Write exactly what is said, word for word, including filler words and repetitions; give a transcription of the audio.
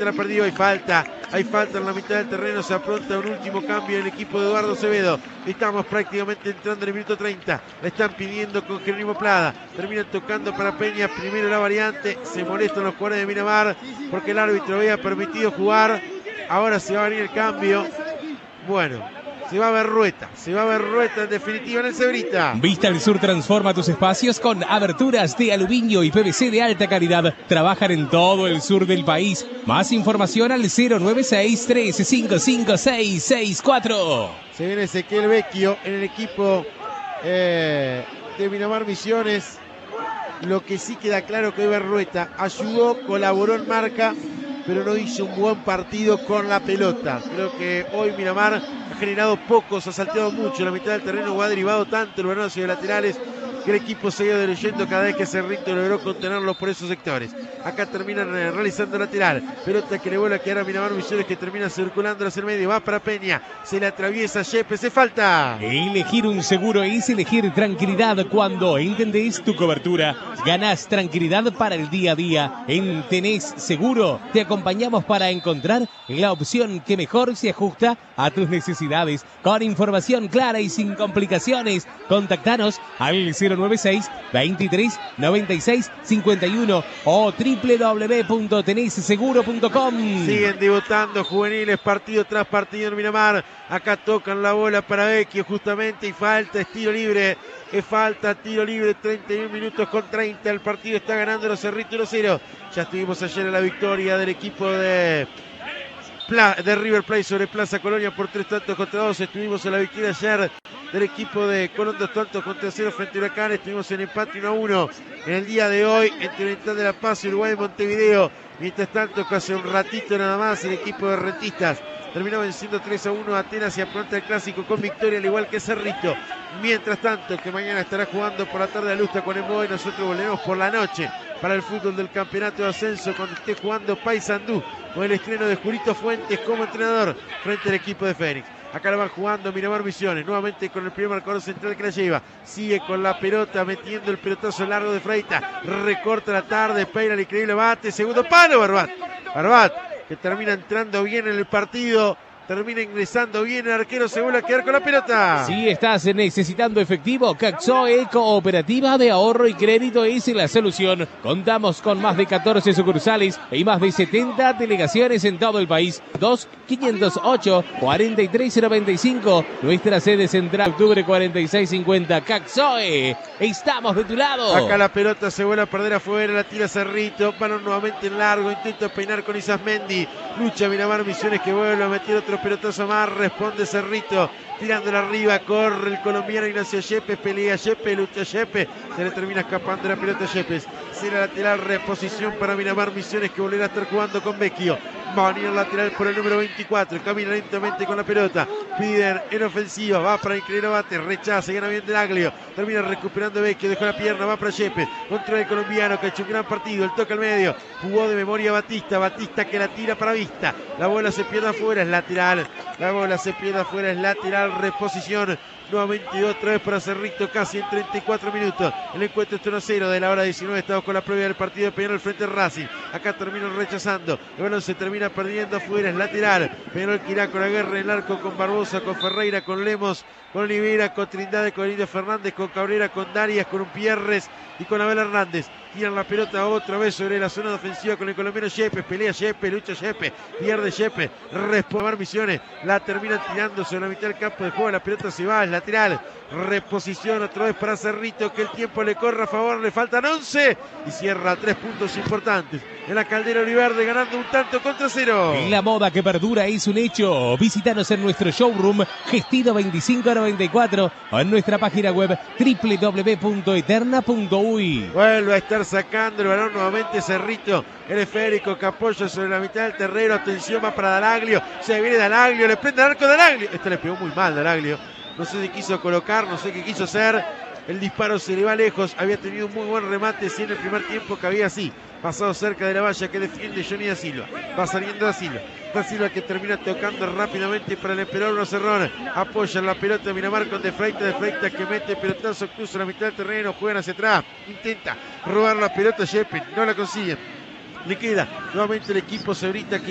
nuevamente la perdió. Hay falta, hay falta en la mitad del terreno. Se apronta un último cambio en el equipo de Eduardo Acevedo. Estamos prácticamente entrando en el minuto treinta. Le están pidiendo con Jerónimo Plada. Terminan tocando para Peña. Primero la variante. Se molestan los jugadores de Miramar porque el árbitro había permitido jugar. Ahora se va a venir el cambio. Bueno, se va a ver Rueta, se va a ver Rueta en definitiva en el Cebrita. Vista al Sur transforma tus espacios con aberturas de aluminio y P V C de alta calidad. Trabajan en todo el sur del país. Más información al cero nueve seis, tres cinco cinco, seis seis cuatro. Se viene Ezequiel Vecchio en el equipo eh, de Miramar Misiones. Lo que sí queda claro que hoy Rueta ayudó, colaboró en marca, pero no hizo un buen partido con la pelota. Creo que hoy Miramar ha generado pocos, ha salteado mucho la mitad del terreno, o ha derivado tanto el balón hacia laterales que el equipo se ha ido diluyendo cada vez que Cerrito logró contenerlo por esos sectores. Acá terminan realizando lateral, pelota que le vuelve a quedar a Miramar Misiones, que termina circulando hacia el medio, va para Peña, se le atraviesa Yepes, se falta. Elegir un seguro es elegir tranquilidad. Cuando entendés tu cobertura, ganás tranquilidad para el día a día. En Tenés Seguro te acompañamos para encontrar la opción que mejor se ajusta a tus necesidades. Con información clara y sin complicaciones, contactanos al cero nueve seis, veintitrés, noventa y seis, cincuenta y uno o doble u doble u doble u punto tenés seguro punto com. Siguen debutando juveniles partido tras partido en Miramar. Acá tocan la bola para Vecchio justamente y falta, es tiro libre. Es falta, tiro libre, treinta y un minutos con treinta. El partido está ganando los Cerritos uno cero. Ya estuvimos ayer en la victoria del equipo de... de River Plate sobre Plaza Colonia por tres tantos contra dos. Estuvimos en la victoria ayer del equipo de Colón, dos tantos contra cero frente a Huracán. Estuvimos en empate uno a uno en el día de hoy entre Oriental de La Paz y Uruguay y Montevideo. Mientras tanto, que hace un ratito nada más, el equipo de Rentistas terminó venciendo tres a uno a Atenas y afronta el clásico con victoria, al igual que Cerrito. Mientras tanto, que mañana estará jugando por la tarde a Lusta con Emboe, y nosotros volveremos por la noche para el fútbol del campeonato de ascenso cuando esté jugando Paysandú, con el estreno de Jurito Fuentes como entrenador frente al equipo de Fénix. Acá la van jugando Miramar Misiones, nuevamente con el primer marcador central que la lleva. Sigue con la pelota, metiendo el pelotazo largo de Freita. Recorta la tarde, peina el increíble bate. Segundo palo, Barbat. Barbat, que termina entrando bien en el partido. Termina ingresando bien, el arquero se vuelve a quedar con la pelota. Si estás necesitando efectivo, Caxoe Cooperativa de Ahorro y Crédito es la solución. Contamos con más de catorce sucursales y más de setenta delegaciones en todo el país. dos quinientos ocho, cuarenta y tres noventa y cinco. Nuestra sede central, octubre cuarenta y seis cincuenta. Caxoe, estamos de tu lado. Acá la pelota se vuelve a perder afuera, la tira Cerrito. Balón nuevamente en largo, intenta peinar con Isasmendi. Lucha Miramar Misiones, que vuelve a meter otro pelotazo más, responde Cerrito, tirándola arriba, corre el colombiano Ignacio Yepes, pelea Yepes, lucha Yepes, se le termina escapando la pelota a Yepes, será lateral, reposición para Miramar Misiones, que volverá a estar jugando con Vecchio. Va a venir el lateral por el número veinticuatro, camina lentamente con la pelota, piden en ofensiva, va para increíble bate, rechaza, gana bien Delaglio, termina recuperando Vecchio, dejó la pierna, va para Yepes, contra el colombiano que ha hecho un gran partido, el toque al medio, jugó de memoria Batista, Batista que la tira para Vista, la bola se pierde afuera, es lateral, la bola se pierde afuera, es lateral, reposición, nuevamente otra vez para Cerrito, casi en treinta y cuatro minutos, el encuentro está uno a cero de la hora diecinueve, estamos con la previa del partido de Peñarol frente a Racing, acá terminan rechazando, el balón se termina perdiendo afuera, es lateral, Peñarol que irá con la guerra en el arco con Barbosa, con Ferreira, con Lemos, con Olivera, con Trindade, con Indio Fernández, con Cabrera, con Darias, con Umpierres y con Abel Hernández. Tiran la pelota otra vez sobre la zona de ofensiva con el colombiano Yepes, pelea Yepes, lucha Yepes, pierde Yepes, responde Misiones, la termina tirando sobre la mitad del campo de juego, la pelota se va, es lateral, reposición otra vez para Cerrito, que el tiempo le corre a favor, le faltan once y cierra tres puntos importantes en la Caldera Oliverde, ganando un tanto contra cero. La moda que perdura es un hecho. Visítanos en nuestro showroom Gestino veinticinco noventa y cuatro o en nuestra página web doble u doble u doble u punto eterna punto uy. Vuelve a estar sacando el balón nuevamente Cerrito, el esférico que apoya sobre la mitad del terreno, atención va para Dalaglio, se viene Dalaglio, le prende el arco Dalaglio, este le pegó muy mal Dalaglio, no sé si quiso colocar, no sé qué quiso hacer, el disparo se le va lejos, había tenido un muy buen remate, sí, en el primer tiempo que había así, pasado cerca de la valla que defiende Johnny da Silva, va saliendo da Silva, da Silva que termina tocando rápidamente para el emperador no Cerrón, apoya la pelota de Miramar con De Freitas, De Freitas que mete pelotazo, cruza la mitad del terreno, juegan hacia atrás, intenta robar la pelota Yepes, no la consiguen, le queda nuevamente el equipo Cebrita que